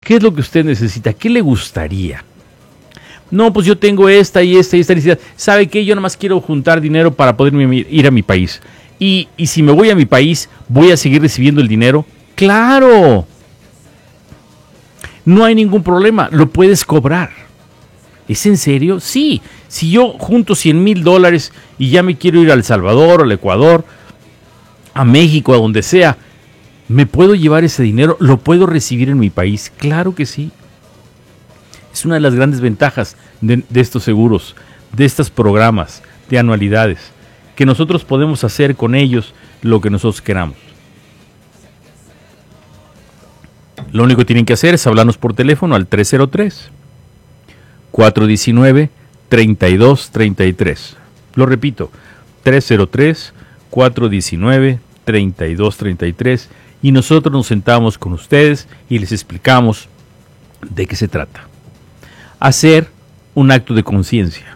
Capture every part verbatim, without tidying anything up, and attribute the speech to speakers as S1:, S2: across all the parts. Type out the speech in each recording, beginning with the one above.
S1: ¿Qué es lo que usted necesita? ¿Qué le gustaría? No, pues yo tengo esta y esta y esta necesidad. ¿Sabe qué? Yo nada más quiero juntar dinero para poder ir a mi país. Y, y si me voy a mi país, ¿voy a seguir recibiendo el dinero? ¡Claro! No hay ningún problema, lo puedes cobrar. ¿Es en serio? Sí. Si yo junto cien mil dólares y ya me quiero ir a El Salvador, al Ecuador, a México, a donde sea, ¿me puedo llevar ese dinero? ¿Lo puedo recibir en mi país? Claro que sí. Es una de las grandes ventajas de, de estos seguros, de estos programas, de anualidades, que nosotros podemos hacer con ellos lo que nosotros queramos. Lo único que tienen que hacer es hablarnos por teléfono al tres cero tres, cuatro uno nueve, tres dos tres tres. Lo repito, tres cero tres, cuatro uno nueve, tres dos tres tres, y nosotros nos sentamos con ustedes y les explicamos de qué se trata. Hacer un acto de conciencia.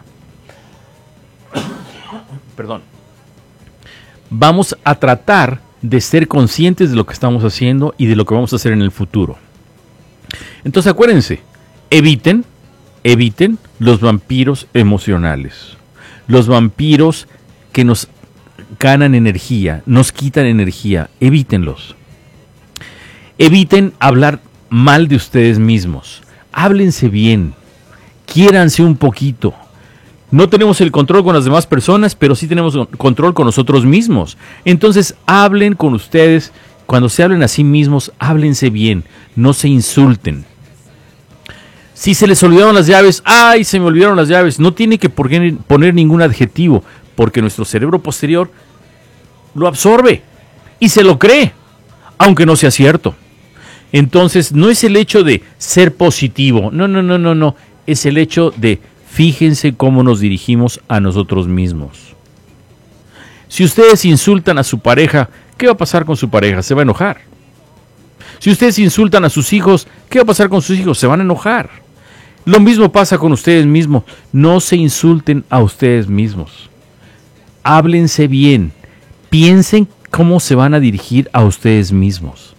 S1: Perdón. Vamos a tratar de ser conscientes de lo que estamos haciendo y de lo que vamos a hacer en el futuro. Entonces acuérdense, eviten, eviten los vampiros emocionales. Los vampiros que nos ganan energía, nos quitan energía, evítenlos. Eviten hablar mal de ustedes mismos. Háblense bien. Quiéranse un poquito. No tenemos el control con las demás personas, pero sí tenemos control con nosotros mismos. Entonces, hablen con ustedes. Cuando se hablen a sí mismos, háblense bien. No se insulten. Si se les olvidaron las llaves, ¡ay, se me olvidaron las llaves! No tiene que poner ningún adjetivo, porque nuestro cerebro posterior lo absorbe y se lo cree, aunque no sea cierto. Entonces, no es el hecho de ser positivo. No, no, no, no, no. Es el hecho de fíjense cómo nos dirigimos a nosotros mismos. Si ustedes insultan a su pareja, ¿qué va a pasar con su pareja? Se va a enojar. Si ustedes insultan a sus hijos, ¿qué va a pasar con sus hijos? Se van a enojar. Lo mismo pasa con ustedes mismos. No se insulten a ustedes mismos. Háblense bien. Piensen cómo se van a dirigir a ustedes mismos.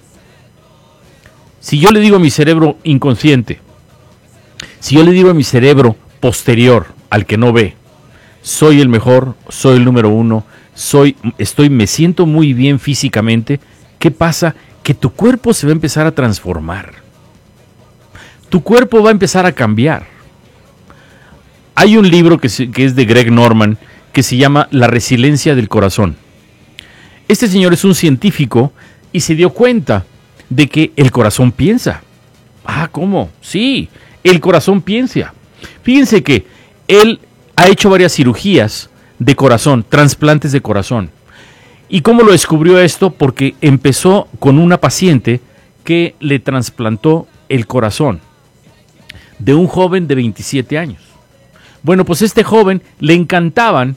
S1: Si yo le digo a mi cerebro inconsciente, si yo le digo a mi cerebro posterior, al que no ve, soy el mejor, soy el número uno, soy, estoy, me siento muy bien físicamente, ¿qué pasa? Que tu cuerpo se va a empezar a transformar. Tu cuerpo va a empezar a cambiar. Hay un libro que, se, que es de Greg Norman que se llama La resiliencia del corazón. Este señor es un científico y se dio cuenta de que el corazón piensa. Ah, ¿cómo? Sí, el corazón piensa. Fíjense que él ha hecho varias cirugías de corazón, trasplantes de corazón. ¿Y cómo lo descubrió esto? Porque empezó con una paciente que le trasplantó el corazón de un joven de veintisiete años. Bueno, pues a este joven le encantaban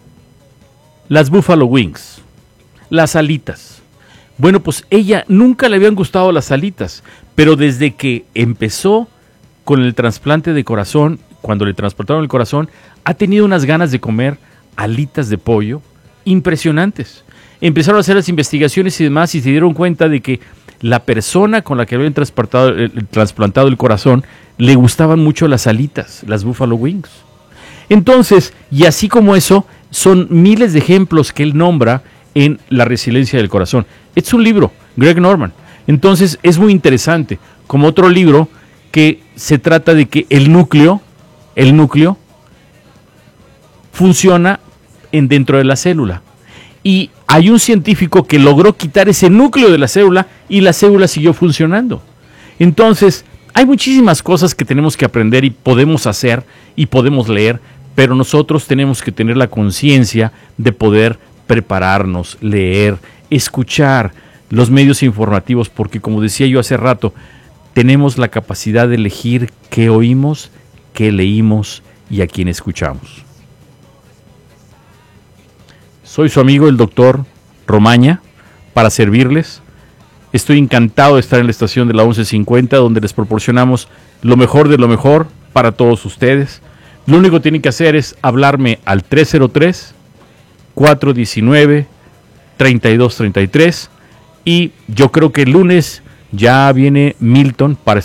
S1: las Buffalo Wings, las alitas. Bueno, pues ella nunca le habían gustado las alitas, pero desde que empezó con el trasplante de corazón, cuando le trasplantaron el corazón, ha tenido unas ganas de comer alitas de pollo impresionantes. Empezaron a hacer las investigaciones y demás y se dieron cuenta de que la persona con la que habían trasplantado el, trasplantado el corazón le gustaban mucho las alitas, las Buffalo Wings. Entonces, y así como eso, son miles de ejemplos que él nombra en La resiliencia del corazón. Es un libro, Greg Norman. Entonces, es muy interesante. Como otro libro que se trata de que el núcleo, el núcleo funciona en dentro de la célula. Y hay un científico que logró quitar ese núcleo de la célula y la célula siguió funcionando. Entonces, hay muchísimas cosas que tenemos que aprender y podemos hacer y podemos leer, pero nosotros tenemos que tener la conciencia de poder prepararnos, leer, escuchar los medios informativos, porque como decía yo hace rato, tenemos la capacidad de elegir qué oímos, qué leímos y a quién escuchamos. Soy su amigo el doctor Romaña, para servirles. Estoy encantado de estar en la estación de la once cincuenta, donde les proporcionamos lo mejor de lo mejor para todos ustedes. Lo único que tienen que hacer es hablarme al tres cero tres, cuatro uno nueve, tres dos tres tres, y yo creo que el lunes ya viene Milton para